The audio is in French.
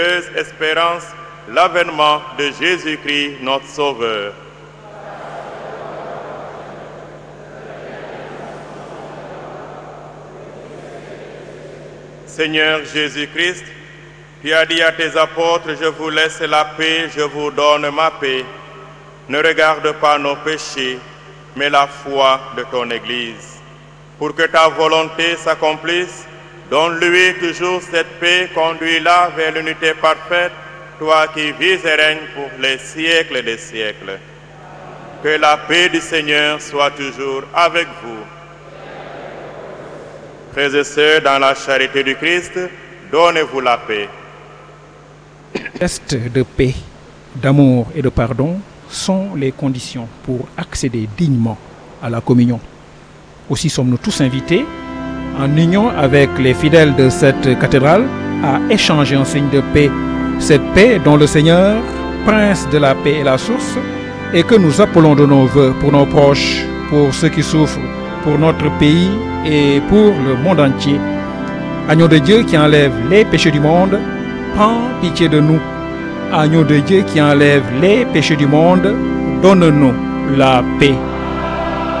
espérance l'avènement de Jésus-Christ, notre Sauveur. Seigneur Jésus-Christ, tu as dit à tes apôtres, je vous laisse la paix, je vous donne ma paix. Ne regarde pas nos péchés, mais la foi de ton Église. Pour que ta volonté s'accomplisse, donne-lui toujours cette paix, conduis-la vers l'unité parfaite, toi qui vis et règnes pour les siècles des siècles. Que la paix du Seigneur soit toujours avec vous. Frères et sœurs, dans la charité du Christ, donnez-vous la paix. Gestes de paix, d'amour et de pardon sont les conditions pour accéder dignement à la communion. Aussi sommes-nous tous invités, en union avec les fidèles de cette cathédrale, à échanger en signe de paix. Cette paix dont le Seigneur, Prince de la paix, est la source, et que nous appelons de nos vœux pour nos proches, pour ceux qui souffrent, pour notre pays et pour le monde entier. Agneau de Dieu qui enlève les péchés du monde, prends pitié de nous. Agneau de Dieu qui enlève les péchés du monde, donne-nous la paix.